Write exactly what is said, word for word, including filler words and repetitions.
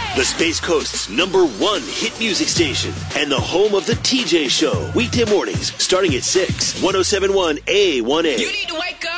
The Space Coast's number one hit music station and the home of the T J Show. Weekday mornings starting at six. ten seventy-one A one A. You need to wake